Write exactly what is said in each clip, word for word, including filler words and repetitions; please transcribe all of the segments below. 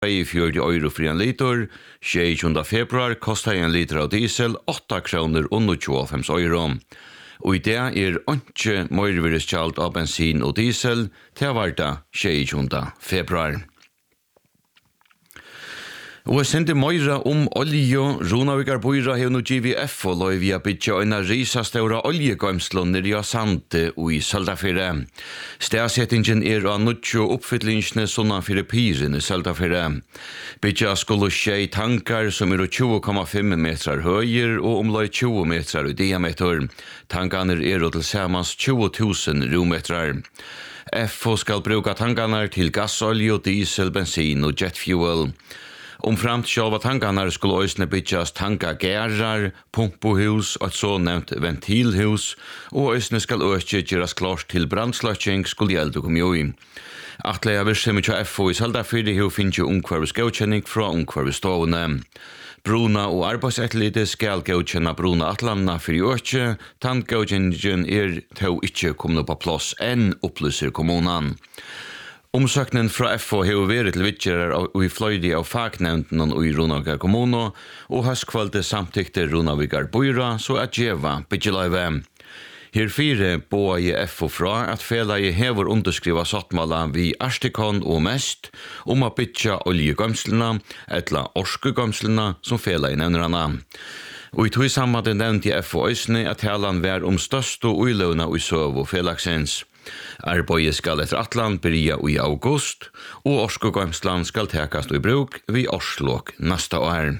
tvåogfjøruti euro för en liter. tjugosjunde februar kostar en liter av diesel åtta kronor och tjugofem euro. Og i det er ikke møyrevireskjalt av bensin og diesel til å være tjugosjunde februar. Og jeg sendte møyre om olje. Runavíkar bøyra har nå givet F og løy via bytja en risastøra oljegømslån nere i Sande og i Søltafire. Stedsettingen er av nødtjo oppfyllingene sånn for piren i Søltafire. Bytja skulle skje tankar som er tjue komma fem meter høyer og om løy tjue meter i diameter. Tankene er til samans tjue tusen rommeter. F skal bruka tankene til gassolje, diesel, bensin og jetfuel. Om framt själva tankarna skulle ösne bytjas tankagärar, pumpohus och ett så nämnt ventilhus och ösne skall ösne göras klart till brandslösning skulle gälda kom ju i. Atleja virksomhet av F O i Søltafire hur finns ju ungkvarves godkänning från ungkvarves stående. Bruna og arbeidsætlite skal godkjenne bruna atlanna for i økje, tandgodkjenningen er til ikke kommet på plass enn opplyser kommunen. Omsøkningen fra F O har vært til vittgjører og i fløyde av fagnevnden og i Runavíkar kommune, og høstkvalgte samtykte Runavíkar bøyra, så at djeva byggjeløyve. Her fire bør i F O fra at felaget hever underskriva sattmala vi Arstikon og Mest om å bytja oljegømslene, etla orskegømslene som felaget nevner henne. Og i tog sammanheng nevnte F O øsne at talan vær om største uiløvna i søv og felagsens. Arbeidet skal etter atlan byrja i august, og orskegømslan skal tekast i bruk vid årslåk neste år.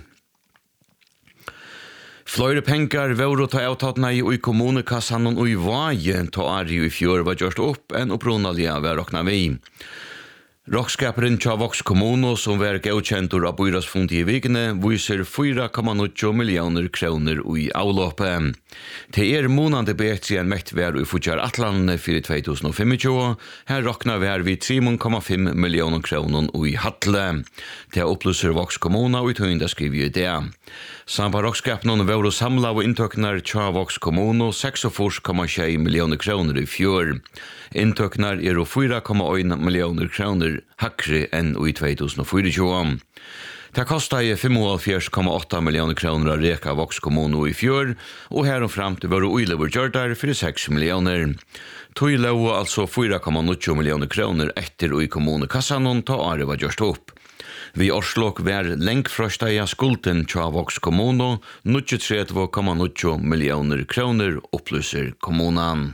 Fløyre pengar våre ta avtatna i kommunekassan og i vaje ta arju i fjør var gjørst opp enn opprunalige var rokna vi. Rockskaperen tja Vox kommuno som var godkjentur av byrasfundi i vikene viser fyra komma nio millioner kroner i avloppe. Det er månande bedre enn mekt vær i futjar atlanene for tjue tjue-og-fem. Her rokna vær vi tre komma fem millioner kroner i hattle. Det opplyser Vox kommuno og i tøynda skriver i det. Samba rockskapen var å samla og inntøknar tja Vox kommuno seksogfyrre komma sju millioner kroner i fjør. Inntøknar er å fyra komma en millioner kroner hakre enn i tjue tjue-og. Det kostet femoghalvfjerds komma åtta millioner kroner av reka Vox kommuno i fjør, og her og frem til var uilever gjørdar for seks millioner. Tog lov altså fyra komma nio millioner kroner etter i kommunekassan ta året var gjørst opp. Vi årslåk var lengfrøstøya skulden tja Vox kommuno, trettio komma nio millioner kroner opplyser kommunen.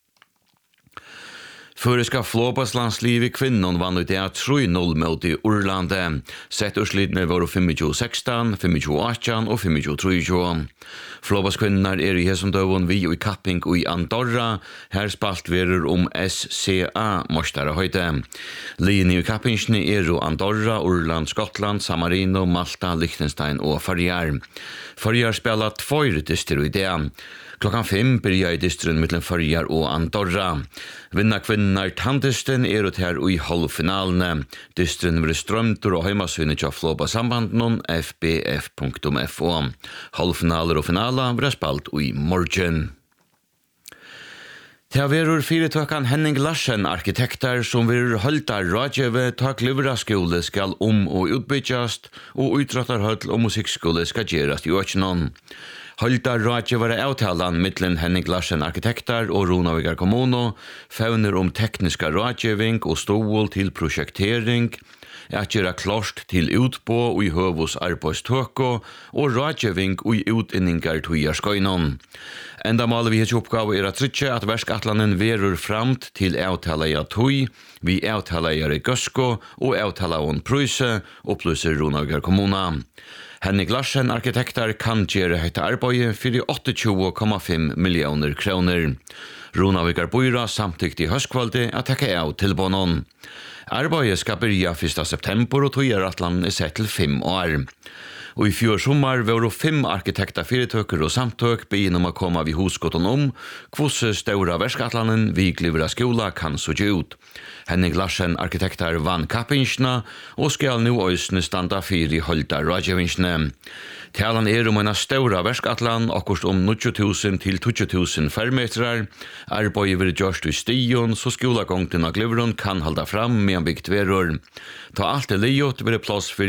Føreska flåbaslandsliv i kvinnon vann ut det tre noll mot i Orlande. Sett urslidene var tjue sekstan, tjue arton og tjue trettio. Flåbaskvinnar er i hesundøvun vi og i kapping og i Andorra. Her spalt verer om S C A-mostare høyde. Linje i kappingsne er jo Andorra, Orland, Skottland, San Marino, Malta, Liechtenstein og Farjar. Farjar spela tvøyre dyster i det. Klokkan fem byrja i dystren mellom Farjar og Andorra. Vinna kvinnar tandisten er ut her i halvfinalene. Dystren vil strømter og heimasynne til flåba sambanden f b f punktum f o. Halvfinaler og finala vil spalt i morgen. Det verur fyrirtøkan Henning Larsen arkitekter som vil holda rådgjøve ta Klivraskole skal om og utbytjast, og utrattarhøll og musikkskole skal gjerast i økjennom. Holda rådgjøvere avtalan mittlen Henning Larsen arkitekter og Runavíkar kommuno, fevner om tekniska rådgjøving og stål til prosjektering, at gjøre klart til utbå og i høvus arbeidstøko og rådgjøving og i utinningar tøyarskøynon. Enda målet vi har oppgave er at trykje at verskatlanen verur framt til avtaleia tøy, vi avtaleia i Gøsko og avtaleia Prøyse, opplyser Runavíkar kommuna. Henning Larsen arkitekter kan gjøre hette arbeid for tjueåtte komma fem millioner kroner. Runavíkar bøyra samtykte i høstkvalde at takke av tilbånden. Arbeidet skal byrja første september og tøyaratlan er sett til fem år. Og i fjør sommar var det fem arkitekta fyrirtøkker og samtøk begynner om å komme vi hosgåtten om hvordan større verskatlanen vi glivra skola kan så ut. Henning Larsen arkitekter vann kappingsna og skal nu øysene standa fyri holda rådgjevingsne. Talan er om en større verskatlan, akkurat om nitjo tusen til tjugo tusen fermetrar. Arbeid vil gjørst i stion, så skolagongten av glivron kan halda fram med en bygd verur. Ta alt er liot vil det plass for